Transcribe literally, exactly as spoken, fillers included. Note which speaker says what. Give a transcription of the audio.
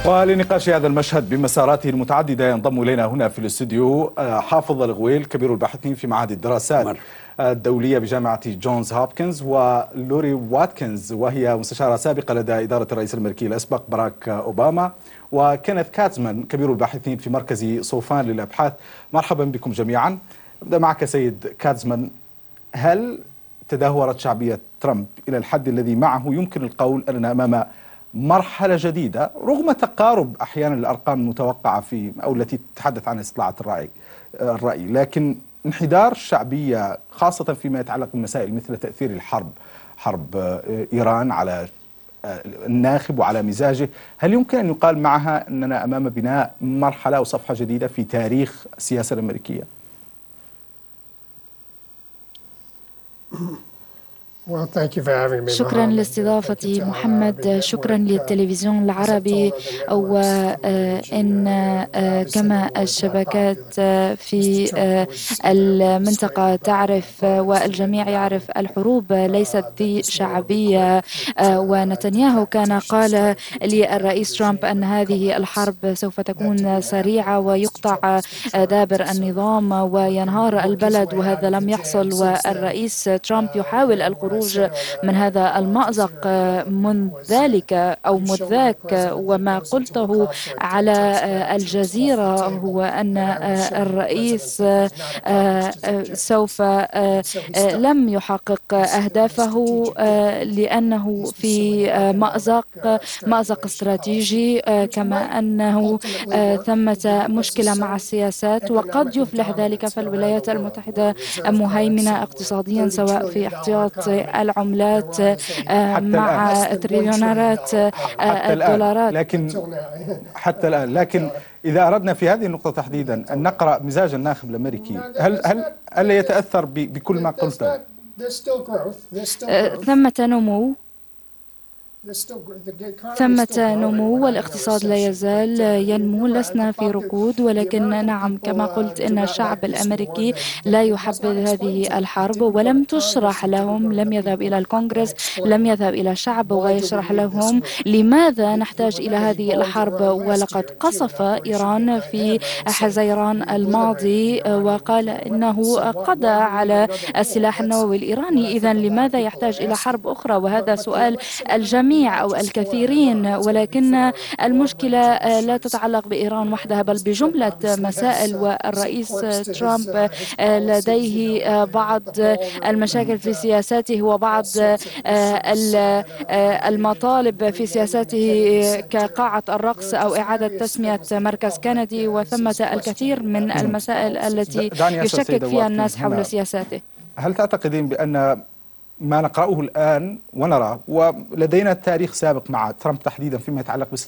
Speaker 1: ولنقاش هذا المشهد بمساراته المتعددة ينضم إلينا هنا في الاستوديو حافظ الغويل كبير الباحثين في معهد الدراسات مر. الدولية بجامعة جونز هوبكنز، ولوري واتكنز وهي مستشارة سابقة لدى إدارة الرئيس الأمريكي الأسبق باراك أوباما، وكينيث كاتزمان كبير الباحثين في مركز صوفان للأبحاث. مرحبا بكم جميعا. أبدأ معك سيد كاتزمان، هل تدهورت شعبية ترامب إلى الحد الذي معه يمكن القول أننا أمام مرحلة جديدة رغم تقارب أحيانا الأرقام المتوقعة في أو التي تتحدث عن استطلاعات الرأي الرأي لكن انحدار الشعبية خاصة فيما يتعلق بمسائل مثل تأثير الحرب حرب إيران على الناخب وعلى مزاجه، هل يمكن أن يقال معها أننا أمام بناء مرحلة أو صفحة جديدة في تاريخ السياسة الأمريكية؟
Speaker 2: شكرا لاستضافتي محمد، شكرا للتلفزيون العربي وإن كما الشبكات في المنطقة تعرف والجميع يعرف الحروب ليست ذي شعبية، ونتنياهو كان قال للرئيس ترامب أن هذه الحرب سوف تكون سريعة ويقطع دابر النظام وينهار البلد، وهذا لم يحصل، والرئيس ترامب يحاول الخروج من هذا المأزق منذ ذلك أو منذ ذاك. وما قلته على الجزيرة هو أن الرئيس سوف لم يحقق أهدافه لأنه في مأزق مأزق استراتيجي، كما أنه ثمة مشكلة مع السياسات، وقد يفلح ذلك فالولايات المتحدة مهيمنة اقتصاديا سواء في احتياط العملات مع تريليونات الدولارات
Speaker 1: لكن حتى الآن. لكن إذا أردنا في هذه النقطة تحديدا أن نقرأ مزاج الناخب الأمريكي، هل هل هل يتأثر بكل ما قلته؟
Speaker 2: ثمة نمو ثمة نمو والاقتصاد لا يزال ينمو، لسنا في ركود، ولكن نعم كما قلت إن الشعب الأمريكي لا يحبذ هذه الحرب، ولم تشرح لهم، لم يذهب إلى الكونغرس، لم يذهب إلى الشعب ويشرح لهم لماذا نحتاج إلى هذه الحرب. ولقد قصف إيران في حزيران الماضي وقال إنه قضى على السلاح النووي الإيراني، إذن لماذا يحتاج إلى حرب أخرى؟ وهذا سؤال الجميع أو الكثيرين، ولكن المشكلة لا تتعلق بإيران وحدها بل بجملة مسائل، والرئيس ترامب لديه بعض المشاكل في سياساته وبعض المطالب في سياساته كقاعة الرقص أو إعادة تسمية مركز كندي، وثمة الكثير من المسائل التي يشكك فيها الناس حول سياساته.
Speaker 1: هل تعتقدين بأن ما نقرأه الآن ونرى ولدينا تاريخ سابق مع ترامب تحديدا فيما يتعلق